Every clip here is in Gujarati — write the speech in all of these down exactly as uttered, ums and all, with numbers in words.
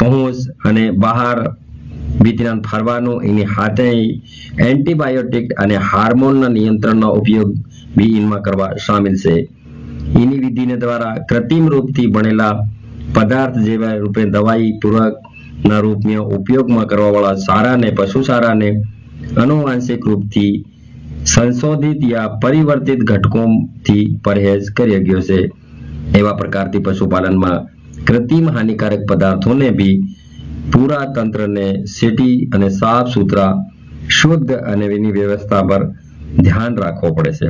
પહોંચ અને બહાર વિતરણ ફરવાનું એની હાથે એન્ટીબાયોટિક અને હાર્મોનના નિયંત્રણનો ઉપયોગ બી એમાં કરવા સામેલ છે. એની વિધિને દ્વારા કૃત્રિમ રૂપથી બનેલા પદાર્થ જેવા રૂપે દવાઈ પૂરકના રૂપમાં ઉપયોગમાં કરવાવાળા સારાને પશુ સારાને આનુવાંશિક રૂપથી સંશોધિત યા પરિવર્તિત ઘટકોથી પરહેજ કરી ગયો છે. એવા પ્રકારથી પશુપાલનમાં કૃત્રિમ હાનિકારક પદાર્થોને બી પૂરા તંત્રને સેટી અને સાફ સુથરા શુદ્ધ અને એની વ્યવસ્થા પર ધ્યાન રાખવો પડે છે.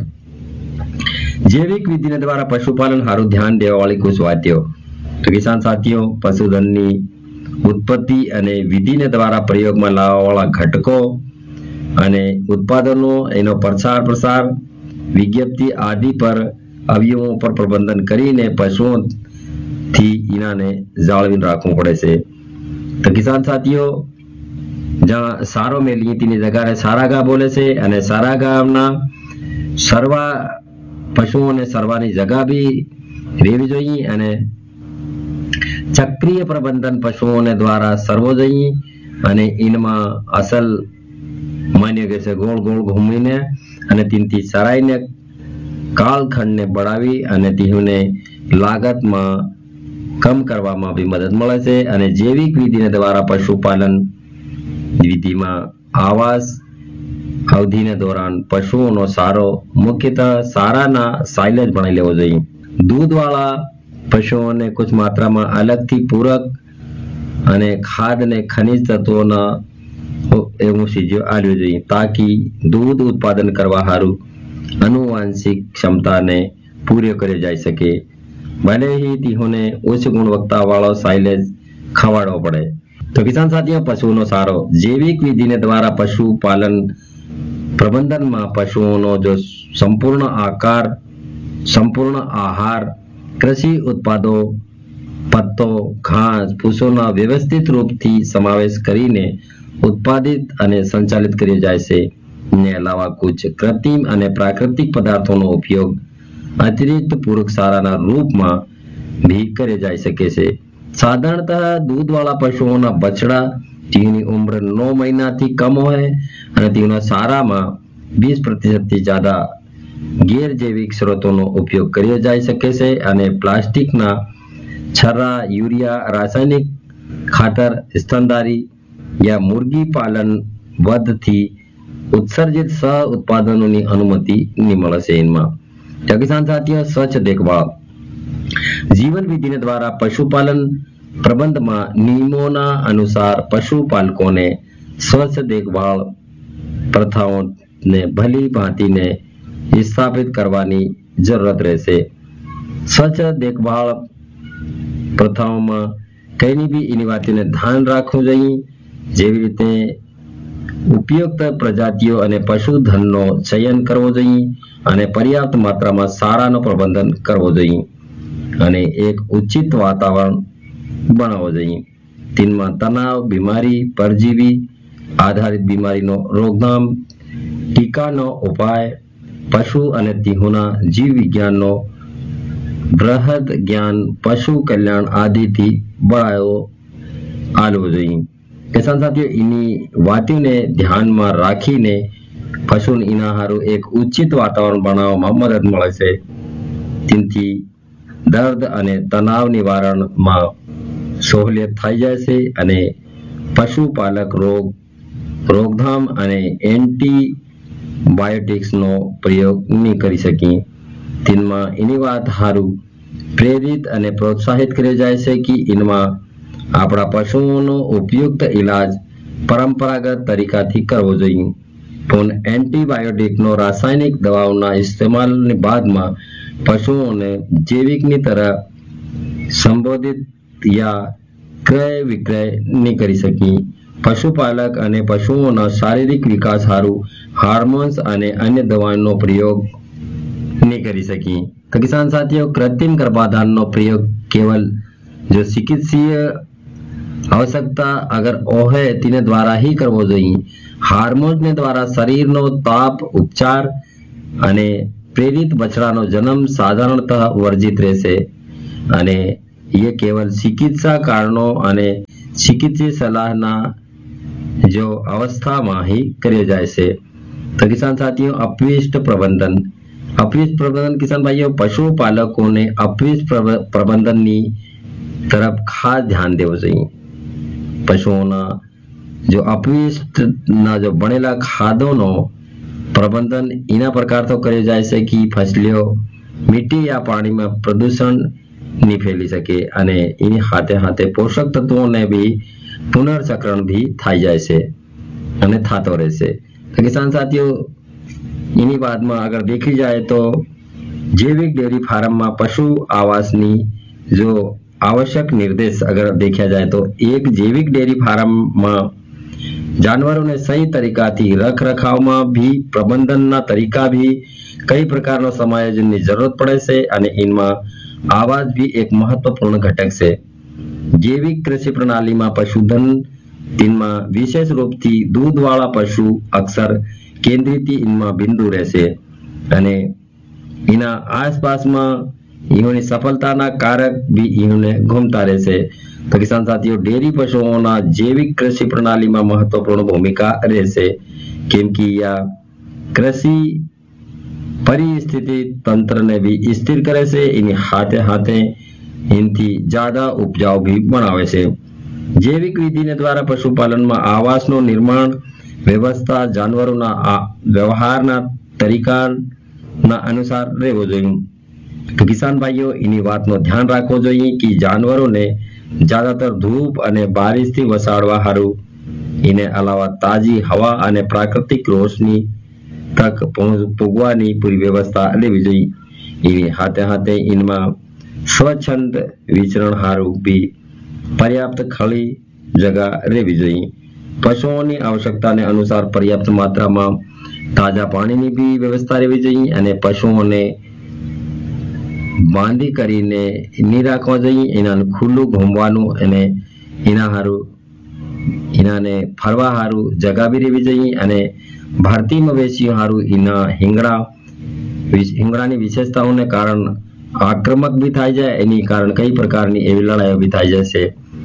જૈવિક વિધિને દ્વારા પશુપાલન સારું ધ્યાન દેવા વાળી કુછ વાત્યો. તો કિસાન સાથીઓ, પશુધનની ઉત્પત્તિ અને વિધિને દ્વારા પ્રયોગમાં લાવવાવાળા ઘટકો અને ઉત્પાદનો, એનો પ્રચાર પ્રસાર, વિજ્ઞપ્તિ આદિ પર અવયવો પર પ્રબંધન કરીને પશુઓથી એનાને જાળવીને રાખવું પડે છે. તો કિસાન સાથીઓ, જ્યાં સારો મેલીએ તેની જગાએ સારા ગા બોલે છે અને સારા ગામના સરવા પશુઓને સરવાની જગા બી રહેવી જોઈએ અને ચક્રીય પ્રબંધન પશુઓને દ્વારા સરવો જોઈએ અને એમાં અસલ માન્ય કે છે ગોળ ગોળ ઘૂમીને અને તેનથી સરાઈને કાળખંડને બઢાવી અને તેઓને લાગતમાં કમ કરવામાં બી મદદ મળે છે. અને જૈવિક વિધિને દ્વારા પશુપાલન વિધિમાં આવાસ અવધિને દોરાન પશુઓનો સારો મુખ્યતઃ સારાના સાઇલેજ ભણી લેવો જોઈએ. દૂધવાળા પશુઓને કુછ માત્રામાં અલગથી પૂરક અને ખાદ અને ખનિજ તત્વોના એવું ચીજો આલવી જોઈએ તાકી દૂધ ઉત્પાદન કરવા સારું આનુવાંશિક ક્ષમતાને પૂરી કરી જઈ શકે. ભલે ही તેઓને ઉચ્ચ ગુણવત્તા વાળો સાઇલેજ ખવાડવો પડે. તો કિસાન સાથીઓ, પશુઓનો સારો જૈવિક વિધિને દ્વારા પશુપાલન પ્રબંધનમાં પશુઓનો જો સંપૂર્ણ આકાર, સંપૂર્ણ આહાર, કૃષિ ઉત્પાદો, પત્તો, ઘાસ, ભૂસોના વ્યવસ્થિત રૂપથી સમાવેશ કરીને ઉત્પાદિત અને સંચાલિત કરી જાય છે. ને અલાવા કુછ કૃત્રિમ અને પ્રાકૃતિક પદાર્થોનો ઉપયોગ અતિરિક્ત પૂરક સારાના રૂપમાં ભી કરી જઈ શકે છે. સાધારણતઃ દૂધવાળા પશુઓના બછડા જેની ઉંમર નौ મહિનાથી કમ હોય અને તેના સારામાં વીસ પ્રતિશતથી જ્યાદા ગેરજૈવિક સ્ત્રોતોનો ઉપયોગ કર્યો જઈ શકે છે અને પ્લાસ્ટિકના છરા, યુરિયા, રાસાયણિક ખાતર, સ્તનધારી યા મુર્ગી પાલન વધથી ઉત્સર્જિત સહ ઉત્પાદનોની અનુમતિ નહીં મળે છે. એમાં કિસાન સાથીઓ, સ્વચ્છ દેખભાળ જીવન વિધિને દ્વારા પશુપાલન પ્રબંધમાં નિયમોના અનુસાર પશુપાલકોને સ્વચ્છ દેખભાળ પ્રથાઓને ભલી ભાંતિને સ્થાપિત કરવાની જરૂરત રહેશે. સ્વચ્છ દેખભાળ પ્રથાઓમાં કઈની બી એની વાતને ધ્યાન રાખવું જોઈએ, જેવી રીતે ઉપયુક્ત પ્રજાતિઓ અને પશુધનનો ચયન કરવો જોઈએ અને પર્યાપ્ત માત્રામાં સારાનો પ્રબંધન કરવો જોઈએ અને એક ઉચિત વાતાવરણ બનાવવો જોઈએ. તેમાં તણાવ, બીમારી, પરજીવી આધારિત બીમારીનો રોકથામ, ટીકાનો ઉપાય, પશુ અને તેઓના જીવ વિજ્ઞાનનો બૃહદ જ્ઞાન, પશુ કલ્યાણ આદિથી બળાવો આલવો જોઈએ. કિસાન સાથીઓ, એની વાતોને ધ્યાનમાં રાખીને પશુને એના હારું એક ઉચિત વાતાવરણ બનાવવામાં મદદ મળે છે. તેનાથી દર્દ અને તણાવ નિવારણમાં સહુલિયત થઈ જાય છે અને પશુપાલક રોગ રોકથામ અને એન્ટીબાયોટિક્સનો પ્રયોગ નહીં કરી શકી. તેમાં એની વાત હારું પ્રેરિત અને પ્રોત્સાહિત કરી જાય છે કે એમાં આપણા પશુઓનો ઉપયુક્ત ઇલાજ પરંપરાગત તરીકાથી કરવો જોઈએ. પણ એન્ટીબાયોટિકનો રાસાયણિક દવાઓના ઇસ્તેમાલની બાદમાં પશુઓને જૈવિકની તરફ સંબોધિત યા ક્રય વિક્રય નહીં કરી શકી. પશુપાલક અને પશુઓના શારીરિક વિકાસ સારું હાર્મોન્સ અને અન્ય દવાઓનો પ્રયોગ नहीं કરી શકી. તો કિસાન સાથીઓ, કૃત્રિમ ગર્ભાધાનનો પ્રયોગ કેવલ जो चिकित्सीय आवश्यकता अगर ओहे तिने द्वारा ही करवो જોઈએ. हार्मोन ने द्वारा शरीरનો તાપ ઉપચાર અને પ્રેરિત બચ્ચાનો જન્મ સાધારણતઃ વર્જિત રહેશે અને ये केवल चिकित्सा कारणों અને ચિકિત્સા સલાહના जो अवस्था में ही करे जाए से। तो किसान साथियों, अपविष्ट प्रबंधन अपविष्ट प्रबंधन किसान भाइयों, पशुपालकों ने अपविष्ट प्रबंधन ની તરફ ખાસ ધ્યાન દેવું જોઈએ। પશુઓના જો અપવિષ્ટ ના જો બનેલા ખાદ્યોનો પ્રબંધન એના પ્રકાર તો કર્યો જાય છે કે ફસલીઓ મીઠી યા પાણીમાં પ્રદૂષણ નહીં ફેલી શકે અને એની હાથે હાથે પોષક તત્વોને બી પુનર્ચક્रण भी થઈ જાય છે અને થતો રહેશે। તો કિસાન સાથીઓ, એની બાદમાં અગર દેખી જાય તો જૈવિક ડેરી ફાર્મમાં પશુ આવાસની જો आवश्यक निर्देश अगर देखा जाए तो एक जैविक डेयरी फार्म में जानवरों ने सही तरीका थी रख रखाव में भी प्रबंधन ना तरीका भी कई प्रकार नो समायोजन की जरूरत पड़े से अने इनमें आवाज भी एक महत्वपूर्ण घटक से। जैविक कृषि प्रणाली में पशुधन इनमें विशेष रूप थी दूध वाला पशु अक्सर केंद्रित इनमें बिंदु रहશે અને इना आसपास में इन्होंने सफलता ना कारक भी इन्होंने घूमता रहશે। तो किसान साथियों, डेयरी पशुओं ना जैविक कृषि प्रणाली में महत्वपूर्ण भूमिका रहશે केम कि या कृषि परिस्थिति तंत्र ने भी स्थिर करे से इन हाथे हाथे इनथी ज्यादा उपजाऊ भी बनावे से। जैविक विधि ने द्वारा पशुपालन में आवास नो निर्माण व्यवस्था जानवरों ना व्यवहार ना तरीका ना अनुसार रहवो जोईए। तो किसान भाइयों, इनी बात नो ध्यान राखवो जोईए कि जानवरों ने ज्यादातर धूप अने बारिश थी वसाड़वा हारू इने अलावा ताजी हवा अने प्राकृतिक रोशनी तक पुगवानी पूरी व्यवस्था लेवी जोईए। इनी हाथे हाथे इनमें स्वच्छंद विचरण हारू भी पर्याप्त खली जगह રહેવી જોઈએ। પશુઓની આવશ્યકતાને અનુસાર પર્યાપ્ત માત્રામાં તાજા પાણીની બી વ્યવસ્થા રહેવી જોઈએ અને પશુઓને બાંધી કરીને ની રાખવા જોઈએ। એનાને ખુલ્લું ઘૂમવાનું અને એના હારું એનાને ફરવા હારું જગા બી રહેવી જોઈએ અને ભારતીય મવેશીઓ હારું એના હિંગડા હિંગડાની વિશેષતાઓને કારણ आक्रमक भी थाई जाए एनी कारण कई प्रकार की एवी लड़ाई भी थाई जैसे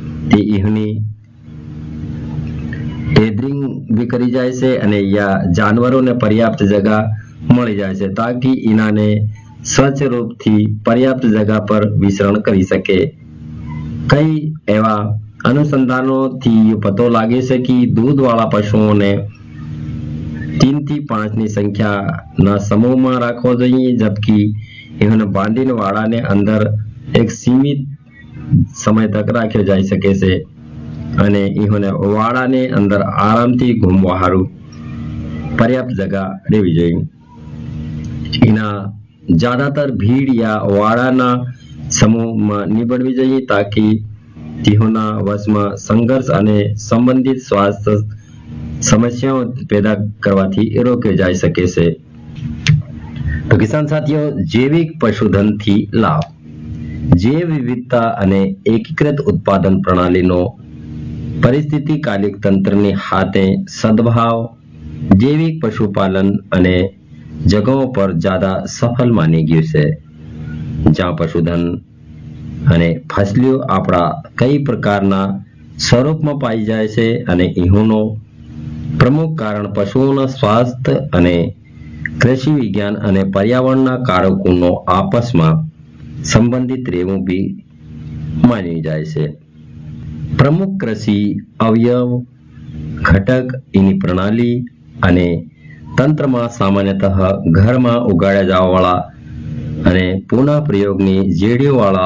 टेदरिंग भी करी जाए से अने या जानवरों ने पर्याप्त जगह मળી जाए से ताकि इनाने स्वच्छ रूप थी पर्याप्त जगह पर विचरण करी सके। कई एवा अनुसंधानों थी ये पतो लागे से कि दूध वाला पशुओं ने तीन थी पांच ની संख्या ना समूह में राखવો જોઈએ जबकि इन्होंने बांधीने वाड़ा ने अंदर एक सीमित समय तक राख्यो जाई सके से अने इन्होंने वाड़ा ने अंदर आराम थी घूमवा हारू पर्याप्त जगह રહેવી જોઈએ। इना ज्यादातर भीड़ या वाड़ा ना समूह में नहीं बनवी જોઈએ ताकि તેઓના વશમાં સંઘર્ષ અને સંબંધિત સ્વાસ્થ્ય સમસ્યાઓ પેદા કરવાથી રોકી જાય શકે છે। तो किसान साथियों, जैविक पशुधन थी लाभ जैव विविधता अने एकीकृत उत्पादन प्रणाली नो परिस्थितिकालिक तंत्र ने हाथे सद्भाव जैविक पशुपालन अने जगहों पर ज्यादा सफल मानी गયું છે। જ્યાં पशुधन अने फसलियों आपड़ा कई प्रकारना स्वरूपમાં पाई जाय છે અને એનું प्रमुख कारण पशुओं स्वास्थ्य अने कृषि विज्ञान अने पर्यावरण कारकों आपस में संबंधित રહેવું भी मानी जाए છે। प्रमुख कृषि अवयव घटक एनी प्रणाली अने तंत्र में सामान्यतः घर में उगाड़ा जावावाळा अने पुनः प्रयोगनी जेड़ीओ वाला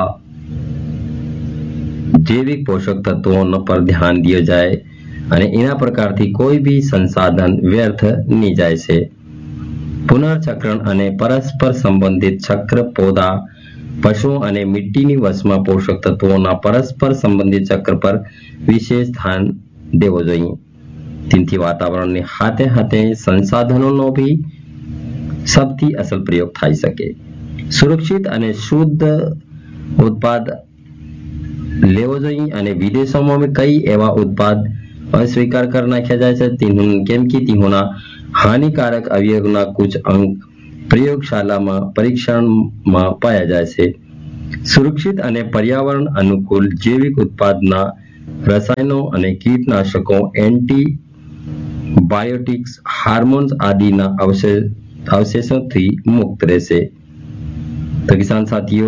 जैविक पोषक तत्वों पर ध्यान दियो जाए अने एना प्रकारथी कोई भी संसाधन व्यर्थ नहीं जाए छे। पुनर्चक्रण अने परस्पर संबंधित चक्र पौधा पशुओं अने मिट्टीनी वशमां पोषक तत्वों परस्पर संबंधित चक्र पर विशेष ध्यान देवो जोईए। तेनाथी वातावरण हाथे हाथे संसाधनों भी सबथी असल प्रयोग थाई सके। सुरक्षित अने शुद्ध उत्पाद लेवो जोईए अने विदेशों में कई एवा उत्पाद अस्वीकार कर नाख्या जाय छे केम कि तेना हानिकारक अवयवना कुछ अंक प्रयोगशाला में परीक्षण में पाया जाय छे। सुरक्षित अने पर्यावरण अनुकूल जैविक उत्पादना રસાયણો અને કીટનાશકો, એન્ટીબાયોટિક્સ, હાર્મોન્સ આદિના અવશેષ અવશેષોથી મુક્ત રહેશે। તો કિસાન સાથીઓ,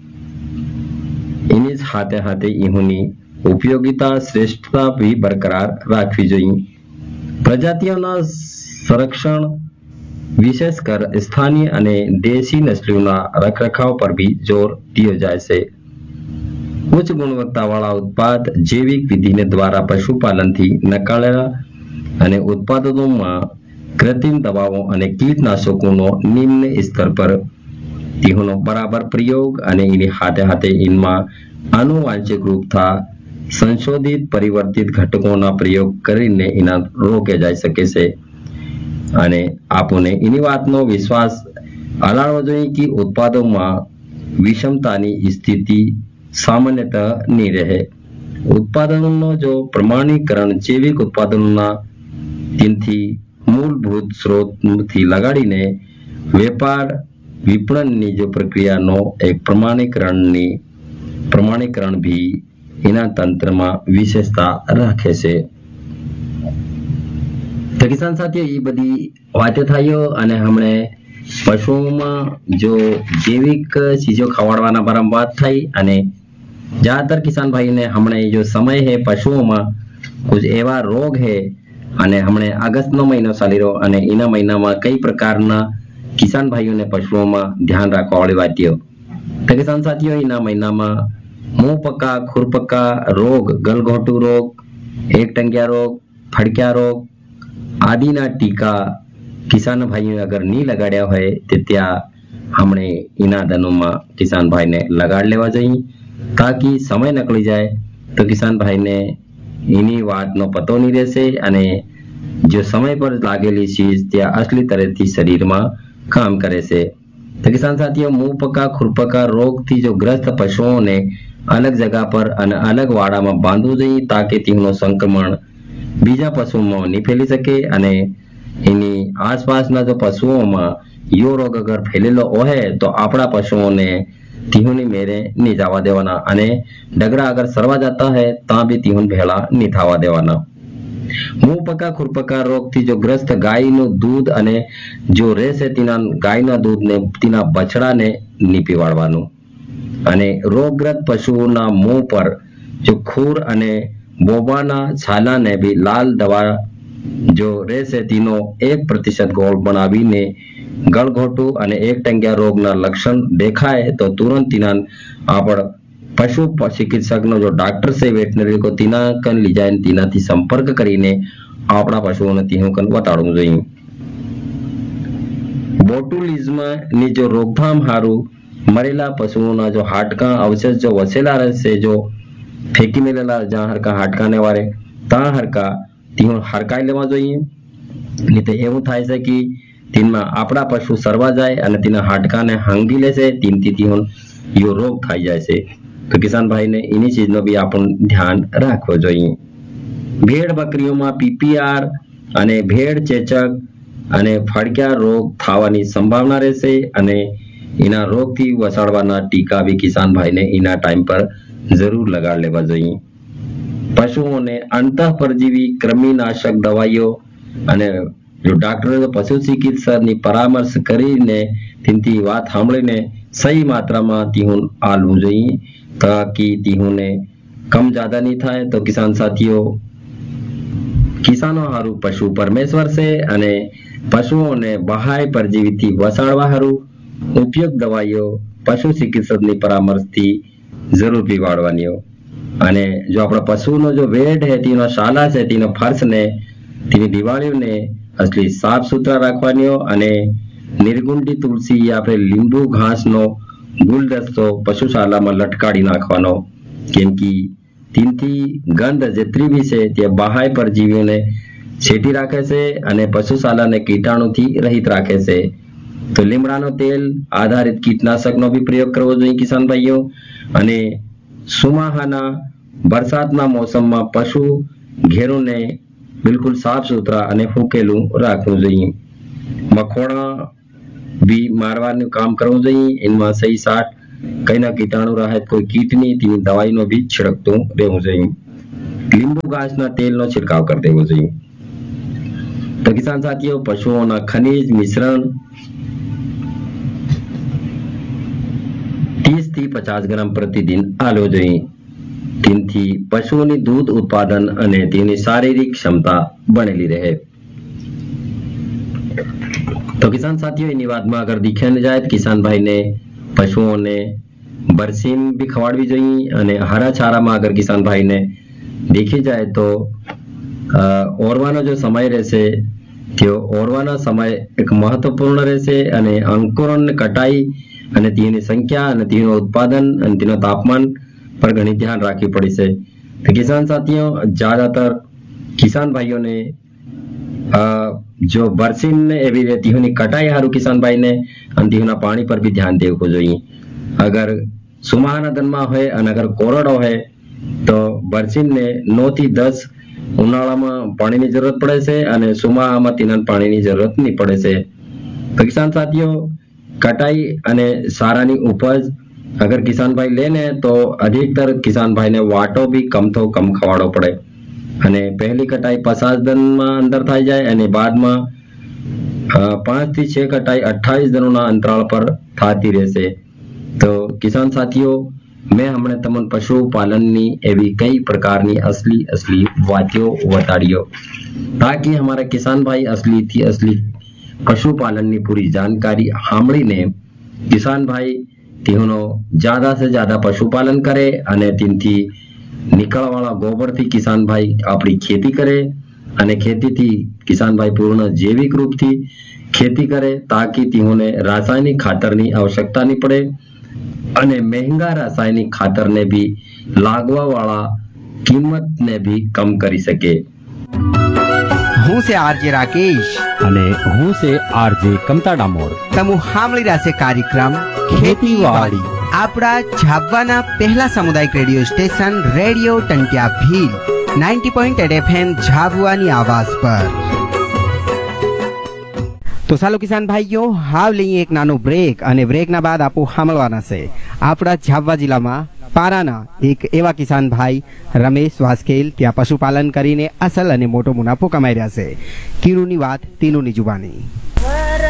એની જ હાથે હાથે ઈહોની ઉપયોગિતા શ્રેષ્ઠતા भी બરકરાર રાખવી જોઈએ। પ્રજાતિઓના સંરક્ષણ, વિશેષ કર સ્થાનીય અને દેશી નસ્લોના રખરખાવ પર भी જોર दियो જાય છે। ઉચ્ચ ગુણવત્તાવાળા ઉત્પાદ જૈવિક વિધિને દ્વારા પશુપાલનથી નકારેલા અને ઉત્પાદનોમાં કૃત્રિમ દવાઓ અને કીટનાશકોનો નિમ્ન સ્તર પર તેનો બરાબર પ્રયોગ અને એની હાથે હાથે એમાં આનુવાંશિક રૂપથી સંશોધિત પરિવર્તિત ઘટકોના પ્રયોગ કરીને એના રોકે જઈ શકે છે। અને આપણને એની વાતનો વિશ્વાસ અલાળવો જોઈએ કે ઉત્પાદોમાં વિષમતાની સ્થિતિ સામાન્યતઃ નહીં રહે। ઉત્પાદનોનો જો પ્રમાણીકરણ જૈવિક ઉત્પાદનોના તેનથી મૂળભૂત સ્ત્રોતથી લગાડીને વેપાર વિપણનની જો પ્રક્રિયાનો એક પ્રમાણીકરણની પ્રમાણીકરણ भी એના તંત્રમાં વિશેષતા રાખે છે। તો કિસાન સાથીઓ, એ બધી વાતો થયો અને હમણે પશુઓમાં જો જૈવિક ચીજો ખવાડવાના બારામાં વાત થઈ અને ज्यादातर किसान भाई ने हमने जो समय है पशुओं में कुछ एवा रोग है અને हमने अगस्त નો મહિનો ચાલી રહ્યો અને એના મહિનામાં કઈ પ્રકારના કિસાન ભાઈઓને પશુઓમાં ધ્યાન રાખવા વાળી વાતીઓ। તો કિસાન સાથીઓ, એના મહિનામાં मुंह पक्का, खुरपक्का रोग, गलघोटू रोग, एक टंगिया रोग, फड़किया रोग आदिना टीका किसान भाईओ अगर नहीं लगाड्या होय तो त्या हमने एना दनों किसान भाई ने लगाड़ लेवा चाहिए ताकि समय निकली जाए तो किसान भाई ने एनी वातनो पतो नहीं रहेशे અને जो समय पर लागेली चीज त्या असली तरह थी शरीर में काम करे से। तो किसान साथियों, मुंह पक्का खुरपक्का रोग थी जो ग्रस्त पशुओं ने अलग जगह पर અને अलग वाड़ा में बांधવું જોઈએ ताकि તેનું સંક્રમણ બીજા પશુઓમાં નહીં ફેલી શકે અને એની આસપાસના જો પશુઓમાં यो रोग अगर फैलेलो હોય તો આપણા પશુઓને तिहुनी मेरे नहीं जावा देवाना अने डगरा अगर सरवा जाता है ता भी तिहुन भेला नहीं थावा देवाना। मुंह पक्का खुरपक्का रोग थी जो ग्रस्त गाय नु दूध अने जो रहेशे तीना गायना दूध ने तीना बछड़ा ने नहीं पीवाड़वानुं अने रोगग्रस्त पशुओना मुंह पर जो खूर अने बोबाना छाला ने भी लाल दवा जो रहेशे तीनो एक प्रतिशत गोल बनावीने गलघोटू અને એક ટંગિયા રોગના લક્ષણ દેખાય તો તુરંત તેના આપણ પશુ ચિકિત્સકનો જો ડોક્ટર છે વેટનરી કો તેના કન લઈ જાય તેનાથી સંપર્ક કરીને આપણા પશુઓને તેનું કન બતાડવું જોઈએ। બોટુલિઝમ ની જો રોકથામ હારું મરેલા પશુઓના જો હાડકા અવશેષ જો વસેલા રહેશે જો ફેંકી મેલેલા જ્યાં હરકા હાડકા ને વારે તા હરકા તેનું હરકાઈ લેવા જોઈએ। નહીં તો એવું થાય છે કે તેમાં આપણા પશુ સરવા જાય અને તેના હાડકાને હાંગી લેશે તેનથી તેનું यो रोग થઈ જાય છે। તો કિસાન ભાઈને એની ચીજનો બી આપણું ધ્યાન રાખવું જોઈએ। ભેડ બકરીઓમાં પીપીઆર અને ભેડ ચેચક અને ફડક્યા રોગ થવાની સંભાવના રહેશે અને એના રોગથી વસાડવાના ટીકા બી કિસાન ભાઈને એના ટાઈમ પર જરૂર લગાડ લેવા જોઈએ। પશુઓને અંતઃપરજીવી કૃમિનાશક દવાઈઓ અને जो डॉक्टर पशु चिकित्सक ની પરામર્શ કરીને તેનથી વાત સાંભળીને સહી માત્રામાં તીहुन આલવું જોઈએ તાકી તીहुने कम ज्यादा नहीं થાય। તો કિસાન સાથીઓ, કિસાનો હારું પશુ પરમેશ્વર છે અને પશુઓને બહાય પરજીવીથી વસાડવા હારું ઉપયોગ દવાઈઓ પશુ ચિકિત્સકની પરામર્શથી જરૂર પીવાડવાની અને જો આપણા પશુનો જો વેડ હે તેનો શાલા છે તેનો ફર્શને તેની દિવાળીઓને असली साफ सुथरा राखवानियो अने निर्गुंडी तुलसी या फिर लींबू घास नो गुलदस्तो पशुशाला में लटकाड़ी नाखवानो केम की तीनथी गंध जेतरी भी छे ते बाहाय परजीवीओ ने छेटी राखे छे अने पशुशाला ने कीटाणु थी रहित राखे छे। तो લીમડાનો તેલ આધારિત કીટનાશકનો भी प्रयोग करवो જોઈએ किसान भाईओ अने सुमाहाना बरसातना मौसमમાં पशु घेरोने बिल्कुल साफ सुथरा અને ફૂકેલું રાખવું જોઈએ। મખોડા भी મારવાનું કામ કરવું જોઈએ। એમાં સહી સાટ કઈના કીટાણુ રહે કોઈ કીટની તેની દવાઈનો भी છિડકતું રહેવું જોઈએ। લીંબુ ઘાસના તેલનો છિડકાવ કરી દેવો જોઈએ. તો કિસાન સાથીઓ, પશુઓના ખનિજ મિશ્રણ ત્રીસ થી પચાસ ગ્રામ પ્રતિદિન આલવો જોઈએ. તેનાથી પશુઓની દૂધ ઉત્પાદન અને તેની શારીરિક ક્ષમતા બનેલી રહે. તો કિસાન સાથીઓ, એની વાતમાં અગર દીખ્યા ન જાય તો કિસાન ભાઈને પશુઓને બરસીમ બી ખવાડવી જોઈએ. અને હરા ચારામાં અગર કિસાન ભાઈને દેખી જાય તો ઓરવાનો જો સમય રહેશે તેઓ ઓરવાનો સમય એક મહત્વપૂર્ણ રહેશે. અને અંકુરણ કટાઈ અને તેની સંખ્યા અને તેનું ઉત્પાદન અને તેનું તાપમાન પર ઘણી ધ્યાન રાખવી પડશે. તો કિસાન સાથીઓ, જ્યાદાતર કિસાન ભાઈઓને જો બરસીમ ને એવી તેઓની કટાઈ હારું કિસાન ભાઈને અને તેઓના પાણી પર બી ધ્યાન દેવું જોઈએ. અગર સુમાહાના દનમાં હોય અને અગર કોરડો હોય તો બરસીમને નવ થી દસ ઉનાળામાં પાણીની જરૂરત પડે છે અને સુમાહામાં તેના પાણીની જરૂરત નહીં પડે છે. તો કિસાન સાથીઓ, કટાઈ અને સારાની ઉપજ અગર કિસાન ભાઈ લે ને તો અધિકતર કિસાન ભાઈને વાટો બી કમ તો કમ ખવાડવો પડે. અને પહેલી કટાઈ પચાસ દિનમાં અંદર થઈ જાય અને બાદમાં પાંચ થી છ કટાઈ અઠ્ઠાવીસ દિનોના અંતરાળ પર થતી રહેશે. તો કિસાન સાથીઓ, મેં હમણાં તમને પશુપાલનની એવી કઈ પ્રકારની અસલી અસલી વાતો બતાડ્યો તાકી हमारे किसान भाई असली थी असली पशुपालनની પૂરી જાણકારી સાંભળીને કિસાન ભાઈ તેનો જ્યાદા સે જ્યાદા પશુપાલન કરે અને તેનાથી નીકળવાળા ગોબરથી કિસાન ભાઈ આપણી ખેતી કરે અને ખેતીથી કિસાન ભાઈ પૂર્ણ જૈવિક રૂપથી ખેતી કરે તાકી તેઓને રાસાયણિક ખાતરની આવશ્યકતા નહીં પડે અને મહેંગા રાસાયણિક ખાતરને બી લાગવા વાળા કિંમતને બી કમ કરી શકે. હું છે આરજે રાકેશ અને હું છે આરજે કમતા ડામોર. તમુ સાંભળી રહ્યા છે કાર્યક્રમ ખેતીવાડી આપણા ઝાબવાના પહેલા સામુદાયિક radio station radio ટંટિયા Bhil ninety point eight FM ઝાબવાની આવાજ પર. તો ચાલો કિસાન ભાઈઓ, હાવ લઈએ એક નાનો બ્રેક અને બ્રેકના બાદ આપો સાંભળવાના છે આપણા ઝાબવા જિલ્લામાં પારાના એક એવા કિસાન ભાઈ રમેશ વાસ્કેલ ત્યાં પશુપાલન કરીને અસલ અને મોટો મુનાફો કમાઈ રહ્યા છે. કીરુની વાત તીનુની જુબાની.